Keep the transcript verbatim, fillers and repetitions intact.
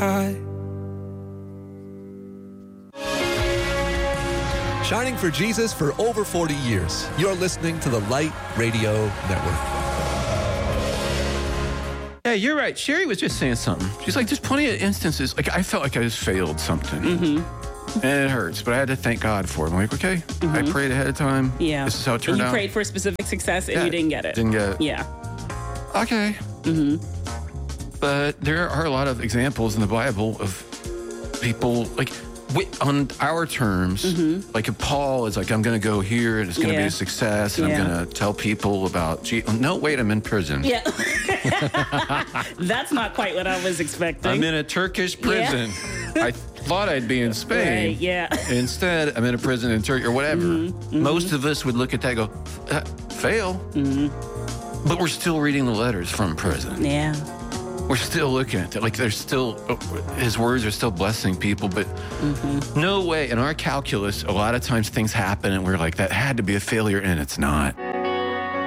high. Shining for Jesus for over forty years. You're listening to the Light Radio Network. Yeah, you're right. Sherry was just saying something. She's like, there's plenty of instances. Like, I felt like I just failed something. Mm-hmm. And it hurts, but I had to thank God for it. I'm like, okay, Mm-hmm. I prayed ahead of time. Yeah. This is how it turned and you out. prayed for a specific success and Yeah, you didn't get it. Didn't get it. Yeah. Okay. Mm-hmm. But there are a lot of examples in the Bible of people, like, wi- on our terms, Mm-hmm. like if Paul is like, I'm going to go here and it's going to Yeah. be a success and Yeah. I'm going to tell people about, Je- no, wait, I'm in prison. Yeah. That's not quite what I was expecting. I'm in a Turkish prison. I thought I'd be in Spain. Right, yeah. Instead, I'm in a prison in Turkey or whatever. Mm-hmm, mm-hmm. Most of us would look at that and go, uh, fail. Mm-hmm. But we're still reading the letters from prison. Yeah. We're still looking at it. Like, there's still, his words are still blessing people, but Mm-hmm. no way. In our calculus, a lot of times things happen and we're like, that had to be a failure, and it's not.